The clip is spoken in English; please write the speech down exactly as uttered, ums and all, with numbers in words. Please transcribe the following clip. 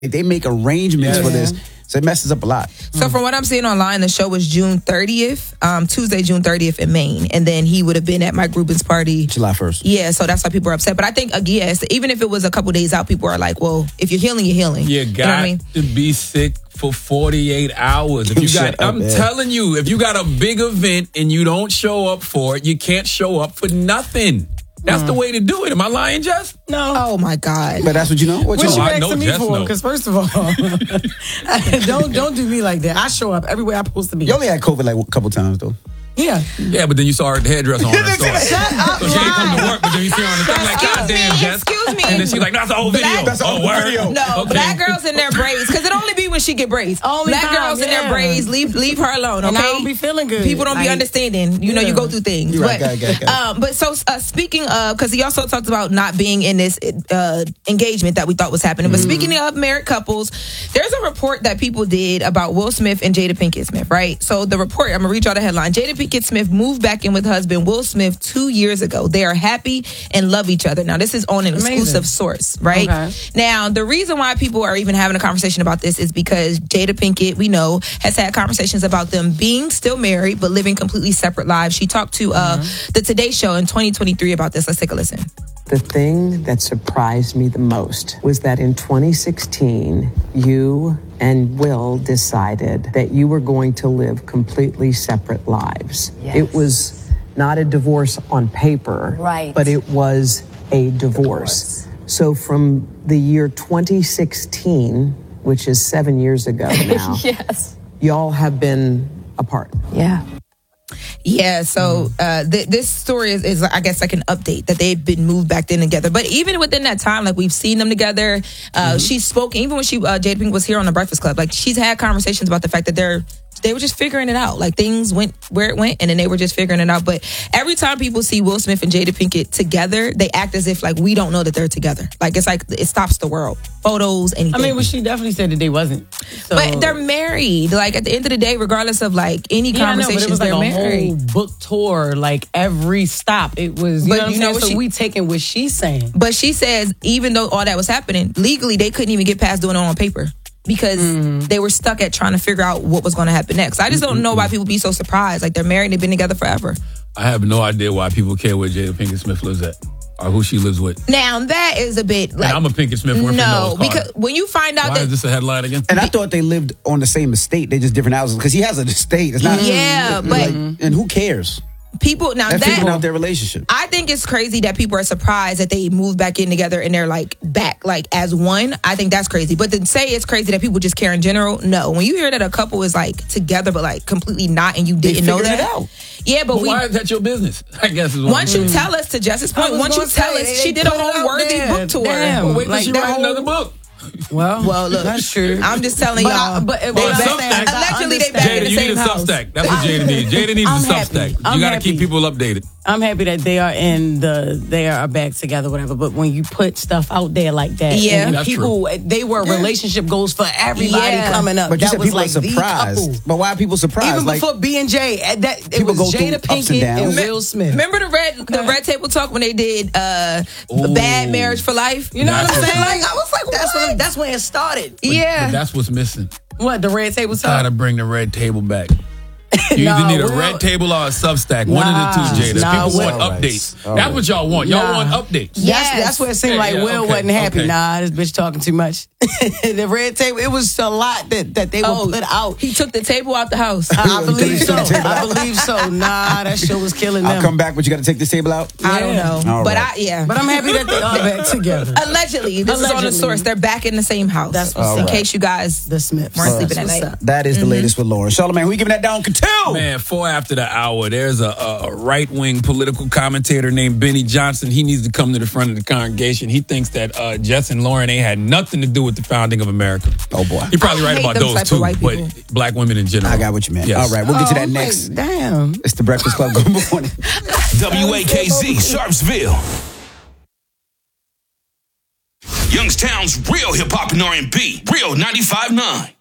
They make arrangements Yeah. for this. So it messes up a lot. So from what I'm seeing online, the show was June thirtieth, um, Tuesday, June thirtieth in Maine. And then he would have been at Mike Rubin's party. July first. Yeah, so that's why people are upset. But I think, uh, yes, even if it was a couple days out, people are like, well, if you're healing, you're healing. You You got know what I mean? to be sick for forty-eight hours. If you Shut got, up, I'm man. telling you, if you got a big event and you don't show up for it, you can't show up for nothing. That's the way to do it. Am I lying, Jess? No. Oh, my God. But that's what you know? What, What you you know? I know asking me Jess for? know. Because first of all, don't don't do me like that. I show up everywhere I'm supposed to be. You only had COVID like a couple times, though. Yeah. Yeah, but then you saw her hairdresser on her story. Shut up, So she ain't come to work, but then you see her on the thing like, Excuse God damn, me, Jess. excuse me. And then she's like, that's the whole video. Black- That's the whole oh, word. video. No, Okay. black girls in their braids, because it only be when she get braids. Only black time, girls in their yeah. braids, leave leave her alone, okay? And I don't be feeling good. People don't be Like, understanding. You know, yeah. you go through things. You're right, but, go ahead, go ahead. Um, but so uh, speaking of, because he also talked about not being in this uh, engagement that we thought was happening. But Mm-hmm. speaking of married couples, there's a report that people did about Will Smith and Jada Pinkett Smith, right? So the report, I'm going to read y'all the headline. Jada Pinkett Smith moved back in with husband Will Smith two years ago. They are happy and love each other. Now, this is on an Amazing. exclusive source, right? Okay. Now, the reason why people are even having a conversation about this is because Jada Pinkett, we know, has had conversations about them being still married but living completely separate lives. She talked to uh, Mm-hmm. the Today Show in twenty twenty-three about this. Let's take a listen. The thing that surprised me the most was that in twenty sixteen, you and Will decided that you were going to live completely separate lives. Yes. It was not a divorce on paper, Right. but it was a divorce. So from the year twenty sixteen, which is seven years ago now, Yes. y'all have been apart. Yeah. Yeah, so uh, th- this story is, is, I guess, like an update that they've been moved back in together. But even within that time, like we've seen them together. Uh, She's spoken, even when she uh, Jada Pinkett was here on the Breakfast Club, like she's had conversations about the fact that they're they were just figuring it out. Like things went where it went, and then they were just figuring it out. But every time people see Will Smith and Jada Pinkett together, they act as if like we don't know that they're together. Like it's like it stops the world. Photos, anything. I mean, well, she definitely said that they wasn't. So. But they're married. Like at the end of the day, regardless of like any Yeah, I know, but conversations, it was like they're a married. whole book tour, like every stop. It was, you But know what you I'm know saying? what So she- we taking what she's saying. But she says even though all that was happening, legally they couldn't even get past doing it on paper because they were stuck at trying to figure out what was going to happen next. I just don't know why people be so surprised. Like they're married, they've been together forever. I have no idea why people care where Jada Pinkett Smith lives at or who she lives with. Now that is a bit like and I'm a Pinkett Smith. We're from no, Noah's Carter. because when you find out Why that is this a headline again? And I thought they lived on the same estate. They just different houses because he has an estate. It's not. Yeah, but- like, and who cares? people now They're figuring that out their relationship. I think it's crazy that people are surprised that they moved back in together and they're like back like as one. I think that's crazy. But to say it's crazy that people just care in general, no. When you hear that a couple is like together but like completely not and you They didn't know figured that. it out. Yeah, but, But we why is that your business? I guess is what once I'm you saying. tell us to Justice I point, was once you gonna tell say, us they she did a put it whole out worthy there. book tour. Damn. Well, wait till Like she that write whole- another book. Well, Well, look, that's true. I'm just telling But y'all. I- but- they but back- I'm saying- allegedly they back Jada, in the you same need a house. Substack. That's what Jada needs. Jada needs I'm a happy. Substack. You I'm got to happy. keep people updated. I'm happy that they are in the they are back together, whatever. But when you put stuff out there like that, Yeah. and That's people they were relationship goals for everybody Yeah. coming up. But you that said was people like are the surprised. couple. But why are people surprised? Even like, before B and J, uh, that it People was go through Jada ups and Pinkett and, downs. Will Smith. Remember the red the red table talk when they did uh, Bad Marriage for Life? You know That's what I'm what- saying? Like I was like, That's what? when that's when it started. yeah. But that's what's missing. What the red table Gotta talk? bring the red table back. You No, either need a we'll- red table or a Substack. One Nah, of the two, Jada. nah, People we'll- want updates. All That's right. what y'all want. Y'all Nah. want updates. Yes. That's, that's where it seemed Yeah, like yeah, Will okay, wasn't happy. okay. Nah, this bitch talking too much. The red table, it was a lot that, that they Oh, would put out. He took the table out the house. I believe so. Take it I out. believe so. Nah, that show was killing them. I'll come back, but you got to take this table out. I don't know. All But right. I yeah. But I'm happy that they are back together. Allegedly, this is on the Allegedly. source. They're back in the same house. That's what's in up. case you guys The Smiths. weren't sleeping That's at what's night. up. That is the latest with Laura. Charlamagne, who you giving that down to? Man, four after the hour, there's a, a, a right-wing political commentator named Benny Johnson. He needs to come to the front of the congregation. He thinks that uh, Jess and Lauren ain't had nothing to do with the founding of America. Oh, boy. You're probably I right hate about them those type of too, white but people. black women in general. I got what you meant. Yes. All right, we'll get to that Oh, next. like, damn. It's the Breakfast Club. Good morning. W A K Z, Sharpsville. Youngstown's real hip hop and R and B. Real ninety-five point nine.